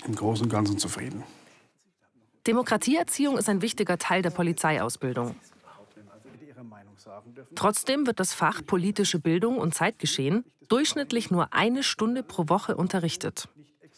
im Großen und Ganzen zufrieden. Demokratieerziehung ist ein wichtiger Teil der Polizeiausbildung. Trotzdem wird das Fach politische Bildung und Zeitgeschehen durchschnittlich nur 1 Stunde pro Woche unterrichtet.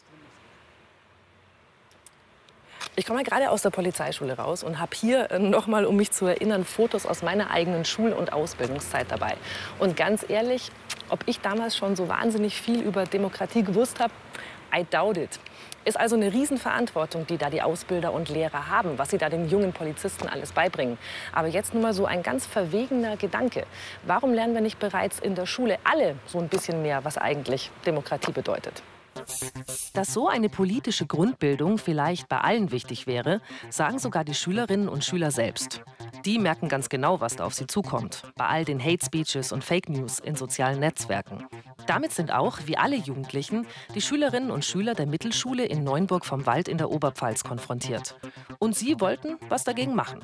Ich komme gerade aus der Polizeischule raus und habe hier nochmal, um mich zu erinnern, Fotos aus meiner eigenen Schul- und Ausbildungszeit dabei. Und ganz ehrlich, ob ich damals schon so wahnsinnig viel über Demokratie gewusst habe, I doubt it. Ist also eine Riesenverantwortung, die da die Ausbilder und Lehrer haben, was sie da den jungen Polizisten alles beibringen. Aber jetzt nur mal so ein ganz verwegener Gedanke. Warum lernen wir nicht bereits in der Schule alle so ein bisschen mehr, was eigentlich Demokratie bedeutet? Dass so eine politische Grundbildung vielleicht bei allen wichtig wäre, sagen sogar die Schülerinnen und Schüler selbst. Die merken ganz genau, was da auf sie zukommt, bei all den Hate Speeches und Fake News in sozialen Netzwerken. Damit sind auch, wie alle Jugendlichen, die Schülerinnen und Schüler der Mittelschule in Neunburg vom Wald in der Oberpfalz konfrontiert. Und sie wollten was dagegen machen.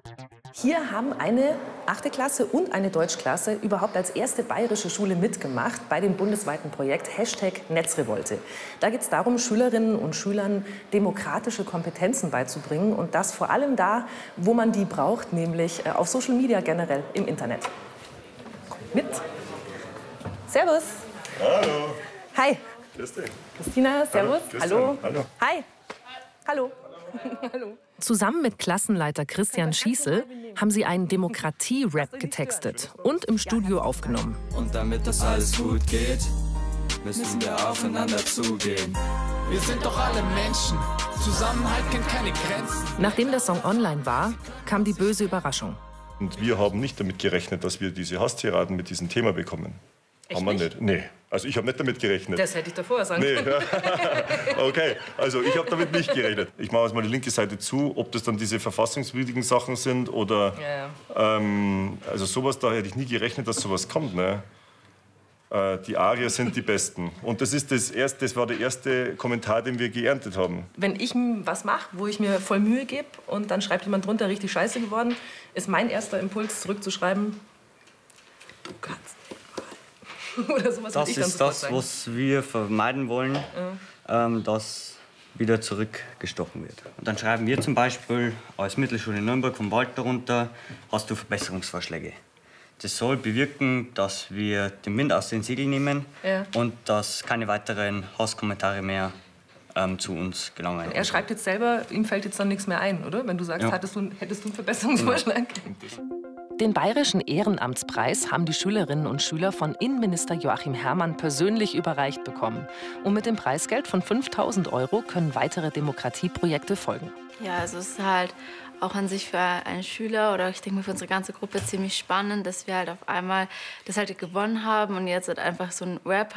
Hier haben eine 8. Klasse und eine Deutschklasse überhaupt als erste bayerische Schule mitgemacht bei dem bundesweiten Projekt #Netzrevolte. Da geht es darum, Schülerinnen und Schülern demokratische Kompetenzen beizubringen und das vor allem da, wo man die braucht, nämlich auf Social Media generell im Internet. Kommt mit. Servus. Hallo. Hi. Grüß dich. Christina, servus. Hallo. Hallo. Hi. Hallo. Hallo. Zusammen mit Klassenleiter Christian Schießel haben sie einen Demokratie-Rap getextet und im Studio aufgenommen. Und damit das alles gut geht, müssen wir aufeinander zugehen. Wir sind doch alle Menschen. Zusammenhalt kennt keine Grenzen. Nachdem der Song online war, kam die böse Überraschung. Und wir haben nicht damit gerechnet, dass wir diese Hasstiraden mit diesem Thema bekommen. Echt haben wir nicht? Nee. Also ich habe nicht damit gerechnet. Das hätte ich davor sagen können. Nee. Okay, also ich habe damit nicht gerechnet. Ich mache jetzt mal die linke Seite zu, ob das dann diese verfassungswidrigen Sachen sind oder... Ja. Also sowas, da hätte ich nie gerechnet, dass sowas kommt. Ne? Die Arier sind die Besten. Und das war der erste Kommentar, den wir geerntet haben. Wenn ich was mache, wo ich mir voll Mühe gebe und dann schreibt jemand drunter, richtig scheiße geworden, ist mein erster Impuls, zurückzuschreiben, du kannst nicht mal. Oder sowas. Das ist das, was wir vermeiden wollen, dass wieder zurückgestochen wird. Und dann schreiben wir zum Beispiel als Mittelschule in Nürnberg vom Wald darunter, hast du Verbesserungsvorschläge. Das soll bewirken, dass wir den Wind aus den Segeln nehmen und dass keine weiteren Hasskommentare mehr zu uns gelangen. Er schreibt jetzt selber, ihm fällt jetzt dann nichts mehr ein, oder? Wenn du sagst, hättest du einen Verbesserungsvorschlag? Den Bayerischen Ehrenamtspreis haben die Schülerinnen und Schüler von Innenminister Joachim Herrmann persönlich überreicht bekommen. Und mit dem Preisgeld von 5.000 € können weitere Demokratieprojekte folgen. Ja, also es ist halt auch an sich für einen Schüler oder ich denke mal für unsere ganze Gruppe ziemlich spannend, dass wir halt auf einmal das halt gewonnen haben und jetzt halt einfach so ein Rap